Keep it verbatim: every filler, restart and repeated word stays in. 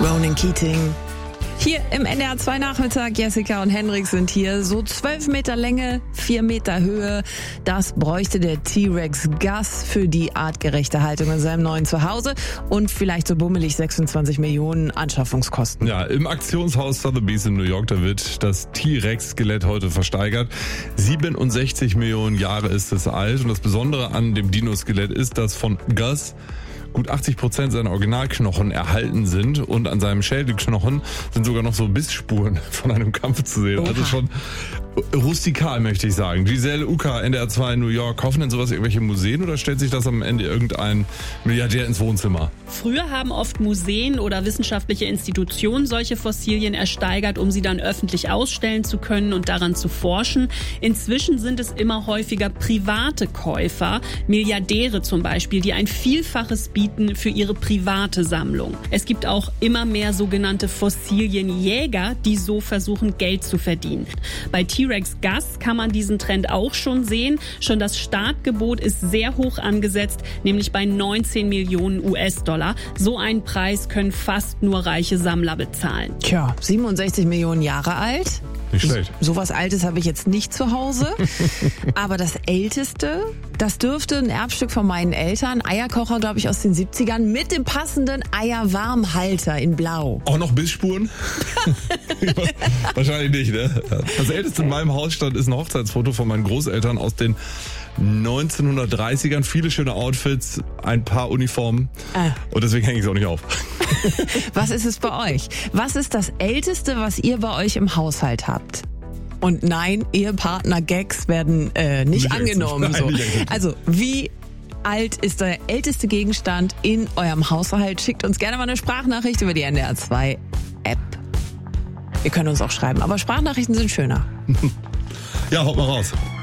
Ronan Keating. Hier im N D R zwei Nachmittag, Jessica und Hendrik sind hier. So zwölf Meter Länge, vier Meter Höhe. Das bräuchte der T-Rex Gus für die artgerechte Haltung in seinem neuen Zuhause. Und vielleicht so bummelig sechsundzwanzig Millionen Anschaffungskosten. Ja, im Aktionshaus Sotheby's in New York, da wird das T-Rex-Skelett heute versteigert. siebenundsechzig Millionen Jahre ist es alt. Und das Besondere an dem Dino-Skelett ist, dass von Gus gut achtzig Prozent seiner Originalknochen erhalten sind und an seinem Schädelknochen sind sogar noch so Bissspuren von einem Kampf zu sehen. Oha. Also schon rustikal, möchte ich sagen. Giselle Uka, N D R zwei New York. Kaufen denn sowas irgendwelche Museen oder stellt sich das am Ende irgendein Milliardär ins Wohnzimmer? Früher haben oft Museen oder wissenschaftliche Institutionen solche Fossilien ersteigert, um sie dann öffentlich ausstellen zu können und daran zu forschen. Inzwischen sind es immer häufiger private Käufer, Milliardäre zum Beispiel, die ein Vielfaches bieten für ihre private Sammlung. Es gibt auch immer mehr sogenannte Fossilienjäger, die so versuchen, Geld zu verdienen. Bei T-Rex Gus kann man diesen Trend auch schon sehen. Schon das Startgebot ist sehr hoch angesetzt, nämlich bei neunzehn Millionen U S-Dollar. So einen Preis können fast nur reiche Sammler bezahlen. Tja, siebenundsechzig Millionen Jahre alt. Nicht schlecht. So was Altes habe ich jetzt nicht zu Hause. Aber das Älteste, das dürfte ein Erbstück von meinen Eltern. Eierkocher, glaube ich, aus den siebzigern mit dem passenden Eierwarmhalter in Blau. Auch noch Bissspuren? Wahrscheinlich nicht, ne? Das Älteste in meinem Hausstand ist ein Hochzeitsfoto von meinen Großeltern aus den neunzehnhundertdreißigern. Viele schöne Outfits, ein paar Uniformen. Ah. Und deswegen hänge ich es auch nicht auf. Was ist es bei euch? Was ist das Älteste, was ihr bei euch im Haushalt habt? Und nein, Ehepartner-Gags werden äh, nicht, nicht angenommen. Nein, so. Nicht also wie alt ist der älteste Gegenstand in eurem Haushalt? Schickt uns gerne mal eine Sprachnachricht über die N D R zwei App. Wir können uns auch schreiben, aber Sprachnachrichten sind schöner. Ja, haut mal raus.